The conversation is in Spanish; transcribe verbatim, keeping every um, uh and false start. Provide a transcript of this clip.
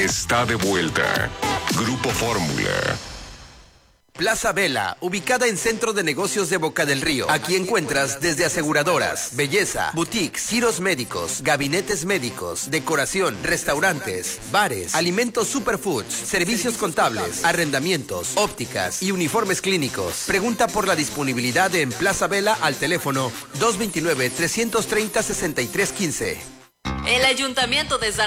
está de vuelta. Grupo Fórmula. Plaza Vela, ubicada en Centro de Negocios de Boca del Río. Aquí encuentras desde aseguradoras, belleza, boutiques, giros médicos, gabinetes médicos, decoración, restaurantes, bares, alimentos superfoods, servicios contables, arrendamientos, ópticas y uniformes clínicos. Pregunta por la disponibilidad en Plaza Vela al teléfono dos dos nueve, tres tres cero, seis tres uno cinco. El Ayuntamiento de San